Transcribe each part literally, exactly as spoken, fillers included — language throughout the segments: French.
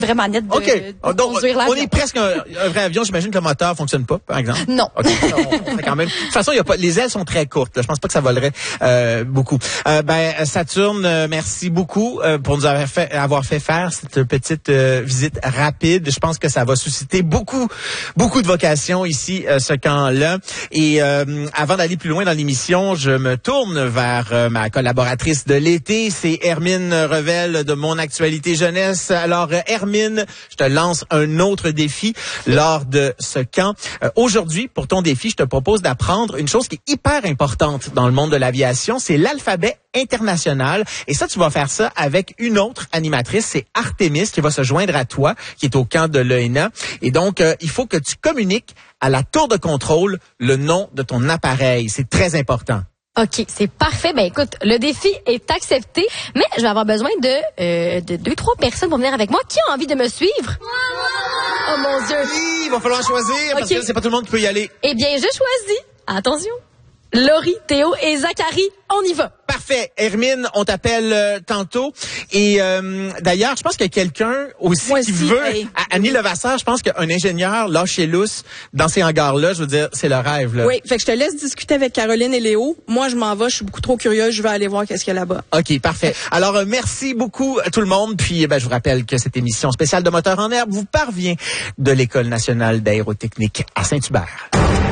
vraiment nette de, okay. de Donc, conduire l'avion. On est presque un, un vrai avion. J'imagine que le moteur fonctionne pas, par exemple. Non. Okay. on, on fait quand même. De toute façon, il y a pas, les ailes sont très courtes. Là. Je pense pas que ça volerait euh, beaucoup. Euh, ben, Saturne, euh, merci beaucoup euh, pour nous avoir fait, avoir fait faire cette petite euh, visite rapide. Je pense que ça va susciter beaucoup, beaucoup de vocations ici, euh, ce camp-là. Et euh, avant d'aller plus loin dans l'émission, je me tourne vers euh, ma collaboratrice de l'été. C'est Hermine Revel de Mon Actualité Jeunesse. Alors, euh, Hermine, je te lance un autre défi lors de ce camp. Euh, aujourd'hui, pour ton défi, je te propose d'apprendre une chose qui est hyper importante dans le monde de l'aviation, c'est l'alphabet international. Et ça, tu vas faire ça avec une autre animatrice, c'est Artémis, qui va se joindre à toi, qui est au camp de l'E N A. Et donc, euh, il faut que tu communiques à la tour de contrôle le nom de ton appareil. C'est très important. OK, c'est parfait. Ben écoute, le défi est accepté, mais je vais avoir besoin de euh, de deux, trois personnes pour venir avec moi. Qui a envie de me suivre? Oh mon Dieu! Oui, il va falloir choisir, okay. Parce que c'est pas tout le monde qui peut y aller. Eh bien, je choisis. Attention. Laurie, Théo et Zachary, on y va. Parfait. Hermine, on t'appelle euh, tantôt. Et euh, d'ailleurs, je pense qu'il y a quelqu'un aussi Moi qui aussi, veut... hey. Annie Levasseur, je pense qu'un ingénieur lâché lousse dans ces hangars-là, je veux dire, c'est le rêve. Là. Oui, fait que je te laisse discuter avec Caroline et Léo. Moi, je m'en vais, je suis beaucoup trop curieuse, je vais aller voir qu'est-ce qu'il y a là-bas. OK, parfait. Alors, euh, merci beaucoup à tout le monde. Puis, ben, je vous rappelle que cette émission spéciale de Moteur en herbe vous parvient de l'École nationale d'aérotechnique à Saint-Hubert.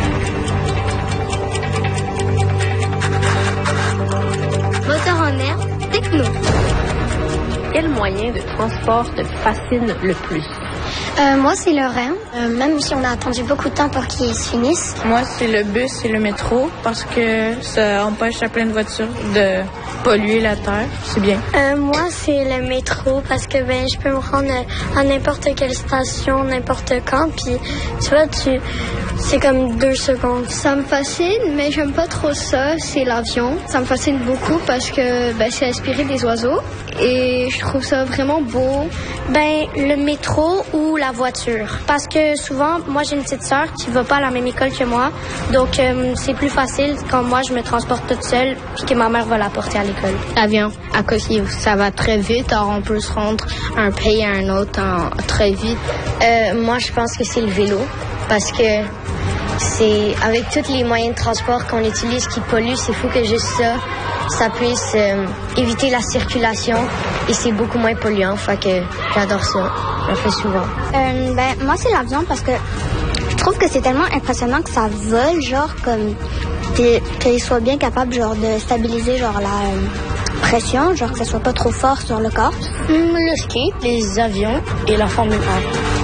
Moteur en herbe, techno. Quel moyen de transport te fascine le plus? Euh, moi, c'est le Rhin. Euh, même si on a attendu beaucoup de temps pour qu'il se finisse. Moi, c'est le bus et le métro parce que ça empêche à plein de voitures de polluer la terre. C'est bien. Euh, moi, c'est le métro parce que ben je peux me rendre à n'importe quelle station, n'importe quand. Puis, tu vois, tu c'est comme deux secondes. Ça me fascine, mais j'aime pas trop ça. C'est l'avion. Ça me fascine beaucoup parce que ben, c'est inspiré des oiseaux et je trouve ça vraiment beau. Ben, le métro ou la voiture. Parce que souvent, moi, j'ai une petite sœur qui va pas à la même école que moi. Donc, euh, c'est plus facile quand moi, je me transporte toute seule puis que ma mère va la porter à l'école. L'avion, à cause que ça va très vite. Alors, on peut se rendre d'un pays à un autre en, très vite. Euh, moi, je pense que c'est le vélo. Parce que c'est avec tous les moyens de transport qu'on utilise qui polluent, c'est fou que juste ça, ça puisse euh, éviter la circulation et c'est beaucoup moins polluant. Fait que j'adore ça. Je le fais souvent. Euh, ben, moi, c'est l'avion parce que je trouve que c'est tellement impressionnant que ça vole, genre, comme qu'il soit bien capable, genre, de stabiliser, genre, la euh, pression, genre, que ça soit pas trop fort sur le corps. Mmh, le ski, les avions et la Formule un.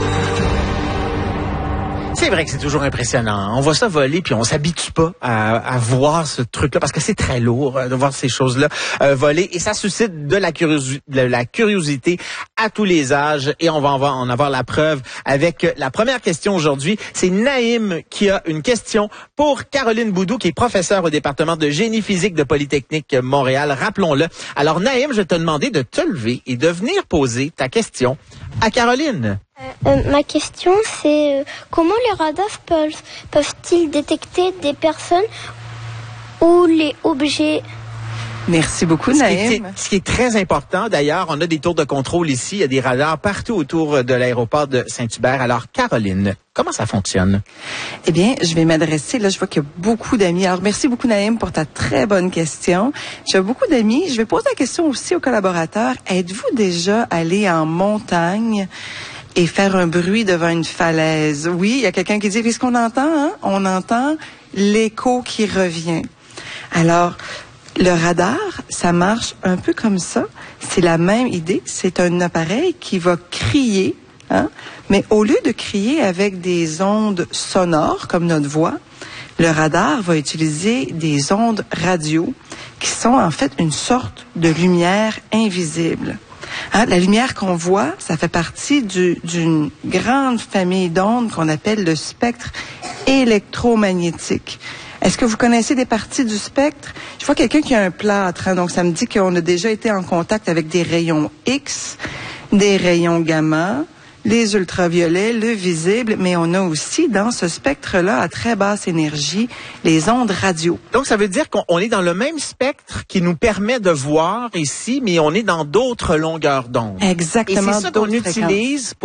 C'est vrai que c'est toujours impressionnant. On voit ça voler, puis on s'habitue pas à, à voir ce truc-là, parce que c'est très lourd de voir ces choses-là euh, voler, et ça suscite de la, curiosi- de la curiosité à tous les âges, et on va en, en avoir la preuve avec la première question aujourd'hui. C'est Naïm qui a une question pour Caroline Boudou, qui est professeure au département de génie physique de Polytechnique Montréal, rappelons-le. Alors Naïm, je vais te demander de te lever et de venir poser ta question à Caroline. Euh, euh, ma question, c'est euh, comment les radars peuvent, peuvent-ils détecter des personnes ou les objets? Merci beaucoup, Ce Naïm. qui, est, ce qui est très important, d'ailleurs, on a des tours de contrôle ici, il y a des radars partout autour de l'aéroport de Saint-Hubert. Alors, Caroline, comment ça fonctionne? Eh bien, je vais m'adresser, là, je vois qu'il y a beaucoup d'amis. Alors, merci beaucoup, Naïm, pour ta très bonne question. J'ai beaucoup d'amis. Je vais poser la question aussi aux collaborateurs. Êtes-vous déjà allé en montagne et faire un bruit devant une falaise? Oui, il y a quelqu'un qui dit, qu'est-ce qu'on entend, hein? On entend l'écho qui revient. Alors, le radar, ça marche un peu comme ça. C'est la même idée. C'est un appareil qui va crier, hein? Mais au lieu de crier avec des ondes sonores, comme notre voix, le radar va utiliser des ondes radio qui sont en fait une sorte de lumière invisible. Hein, la lumière qu'on voit, ça fait partie du, d'une grande famille d'ondes qu'on appelle le spectre électromagnétique. Est-ce que vous connaissez des parties du spectre? Je vois quelqu'un qui a un plâtre, hein, donc ça me dit qu'on a déjà été en contact avec des rayons X, des rayons gamma, les ultraviolets, le visible, mais on a aussi dans ce spectre-là à très basse énergie les ondes radio. Donc, ça veut dire qu'on est dans le même spectre qui nous permet de voir ici, mais on est dans d'autres longueurs d'onde. Exactement. Et c'est ça qu'on utilise